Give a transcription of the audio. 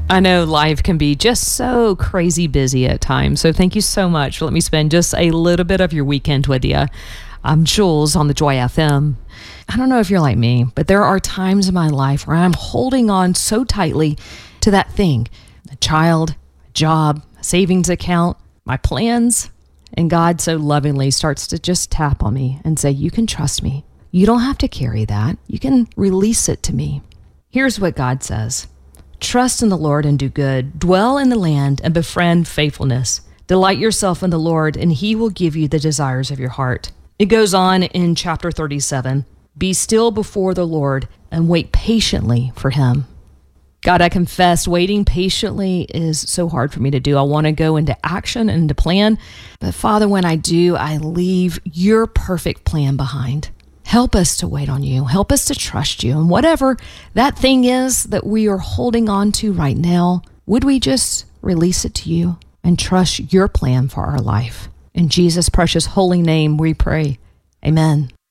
I know life can be just so crazy busy at times. So thank you so much for letting me spend just a little bit of your weekend with you. I'm Jules on the Joy FM. I don't know if you're like me, but there are times in my life where I'm holding on so tightly to that thing, a child, a job, a savings account, my plans. And God so lovingly starts to just tap on me and say, you can trust me. You don't have to carry that. You can release it to me. Here's what God says. Trust in the Lord and do good. Dwell in the land and befriend faithfulness. Delight yourself in the Lord, and he will give you the desires of your heart. It goes on in chapter 37. Be still before the Lord and wait patiently for him. God, I confess waiting patiently is so hard for me to do. I want to go into action and into plan. But Father, when I do, I leave your perfect plan behind. Help us to wait on you. Help us to trust you. And whatever that thing is that we are holding on to right now, would we just release it to you and trust your plan for our life? In Jesus' precious holy name we pray. Amen.